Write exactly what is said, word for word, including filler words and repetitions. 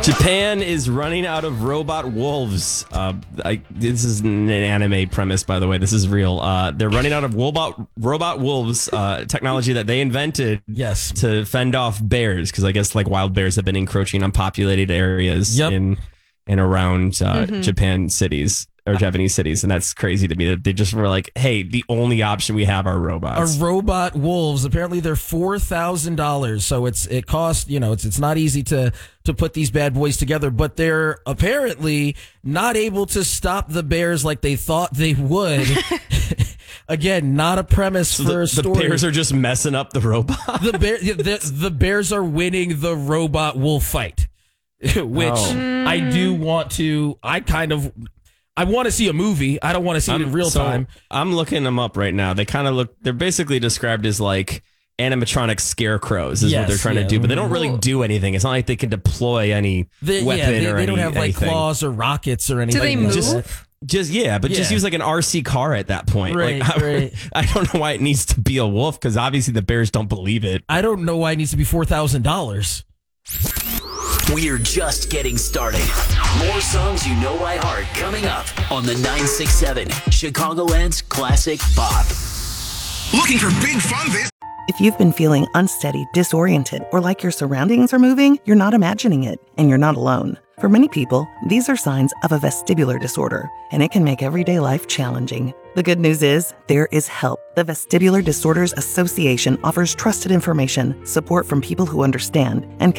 Japan is running out of robot wolves. Uh, I, this is an anime premise, by the way. This is real. Uh, they're running out of robot robot wolves, uh, technology that they invented yes. to fend off bears, because I guess like wild bears have been encroaching on populated areas yep. in and around uh, mm-hmm. Japan cities. Or Japanese cities, and that's crazy to me that they just were like, hey, the only option we have are robots. Are robot wolves. Apparently they're four thousand dollars, so it's it costs, you know, it's it's not easy to to put these bad boys together, but they're apparently not able to stop the bears like they thought they would. Again, not a premise so for the, a story. The bears are just messing up the robot. The bear the, the bears are winning the robot wolf fight. Which oh. I do want to I kind of I want to see a movie. I don't want to see I'm, it in real so time. I'm looking them up right now. They kind of look, they're basically described as like animatronic scarecrows is yes, what they're trying yeah. to do, but they don't really do anything. It's not like they can deploy any the, weapon yeah, they, or they any, don't have like anything. claws or rockets or anything. Do they move? Just, just yeah, but yeah. just use like an R C car at that point. Right, like, I, right. I don't know why it needs to be a wolf, because obviously the bears don't believe it. I don't know why it needs to be four thousand dollars. We're just getting started. More songs you know by heart coming up on the nine six seven Chicagoland's Classic Pop. Looking for big fun this? If you've been feeling unsteady, disoriented, or like your surroundings are moving, you're not imagining it, and you're not alone. For many people, these are signs of a vestibular disorder, and it can make everyday life challenging. The good news is, there is help. The Vestibular Disorders Association offers trusted information, support from people who understand, and